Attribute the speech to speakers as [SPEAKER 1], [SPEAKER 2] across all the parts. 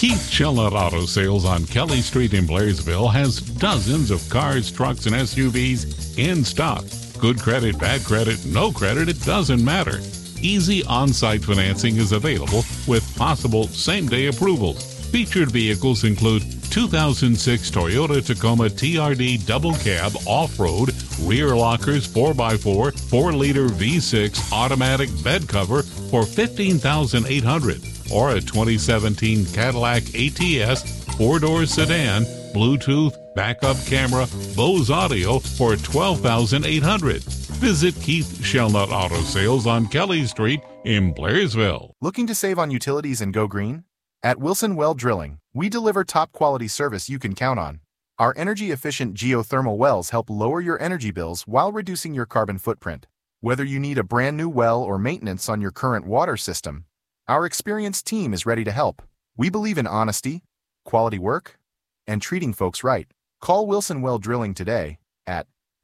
[SPEAKER 1] Keith Chilnut Auto Sales on Kelly Street in Blairsville has dozens of cars, trucks, and SUVs in stock. Good credit, bad credit, no credit, it doesn't matter. Easy on-site financing is available with possible same-day approvals. Featured vehicles include 2006 Toyota Tacoma TRD double cab off-road, rear lockers 4x4, 4-liter V6 automatic bed cover for $15,800, or a 2017 Cadillac ATS 4-door sedan, Bluetooth, backup camera, Bose audio for $12,800. Visit Keith Chilnut Auto Sales on Kelly Street in Blairsville.
[SPEAKER 2] Looking to save on utilities and go green? At Wilson Well Drilling, we deliver top-quality service you can count on. Our energy-efficient geothermal wells help lower your energy bills while reducing your carbon footprint. Whether you need a brand new well or maintenance on your current water system, our experienced team is ready to help. We believe in honesty, quality work, and treating folks right. Call Wilson Well Drilling today at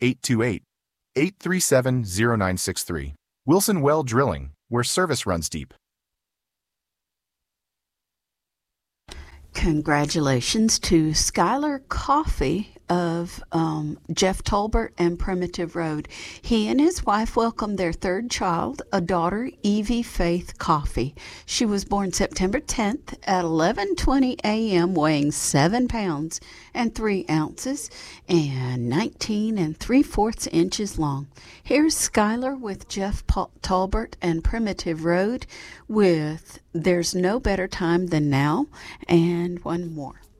[SPEAKER 2] 828-837-0963. Wilson Well Drilling, where service runs deep.
[SPEAKER 3] Congratulations to Skylar Coffey of Jeff Tolbert and Primitive Road. He and his wife welcomed their third child, a daughter, Evie Faith Coffey. She was born September 10th at 11:20 a.m., weighing 7 pounds and 3 ounces and 19 3/4 inches long. Here's Skylar with Jeff Tolbert and Primitive Road with There's No Better Time Than Now, and one more.